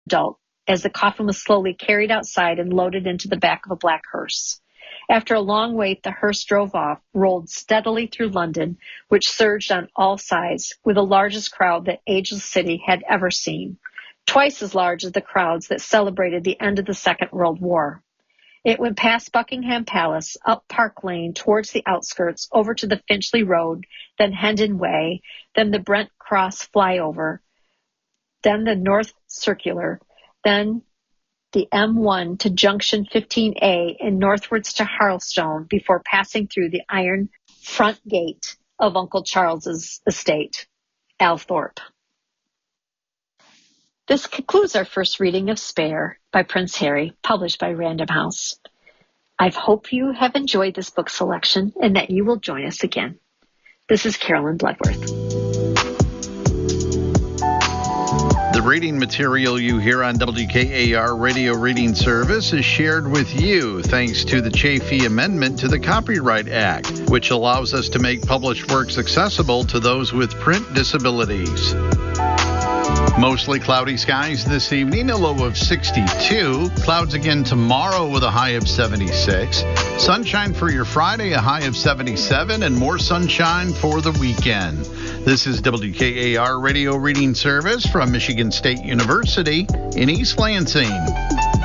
adult as the coffin was slowly carried outside and loaded into the back of a black hearse. After a long wait, the hearse drove off, rolled steadily through London, which surged on all sides, with the largest crowd that ageless city had ever seen, twice as large as the crowds that celebrated the end of the Second World War. It went past Buckingham Palace, up Park Lane, towards the outskirts, over to the Finchley Road, then Hendon Way, then the Brent Cross flyover, then the North Circular, then the M1 to Junction 15A and northwards to Harlestone before passing through the iron front gate of Uncle Charles's estate, Althorpe. This concludes our first reading of Spare by Prince Harry, published by Random House. I hope you have enjoyed this book selection and that you will join us again. This is Carolyn Bloodworth. The reading material you hear on WKAR Radio Reading Service is shared with you thanks to the Chafee Amendment to the Copyright Act, which allows us to make published works accessible to those with print disabilities. Mostly cloudy skies this evening, a low of 62. Clouds again tomorrow with a high of 76. Sunshine for your Friday, a high of 77, and more sunshine for the weekend. This is WKAR Radio Reading Service from Michigan State University in East Lansing.